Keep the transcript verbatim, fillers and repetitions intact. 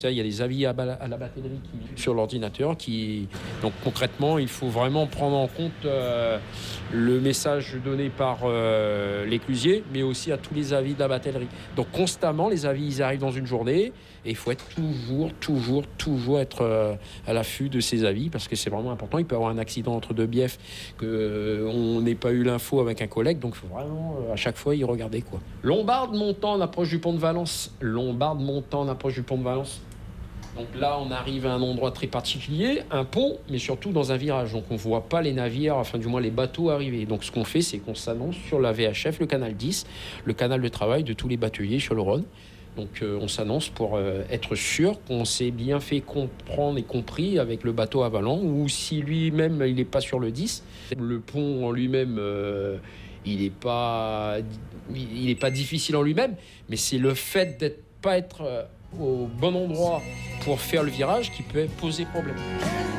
Il y a des avis à, à la batellerie qui, sur l'ordinateur. Qui, donc concrètement, il faut vraiment prendre en compte euh, le message donné par euh, l'éclusier, mais aussi à tous les avis de la batellerie. Donc constamment, les avis, ils arrivent dans une journée et il faut être toujours, toujours, toujours être euh, à l'affût de ces avis parce que c'est vraiment important. Il peut y avoir un accident entre deux biefs, qu'on euh, n'ait pas eu l'info avec un collègue, donc il faut vraiment euh, à chaque fois y regarder, quoi. Lombarde montant en approche du pont de Valence. Lombarde montant en approche du pont de Valence. Donc là, on arrive à un endroit très particulier, un pont, mais surtout dans un virage. Donc on ne voit pas les navires, enfin du moins les bateaux arriver. Donc ce qu'on fait, c'est qu'on s'annonce sur la V H F, le canal dix, le canal de travail de tous les bateliers sur le Rhône. Donc euh, on s'annonce pour euh, être sûr qu'on s'est bien fait comprendre et compris avec le bateau avalant, ou si lui-même il n'est pas sur le dix, le pont en lui-même, euh, il n'est pas, il n'est pas difficile en lui-même, mais c'est le fait d'être pas être euh, au bon endroit pour faire le virage qui peut poser problème.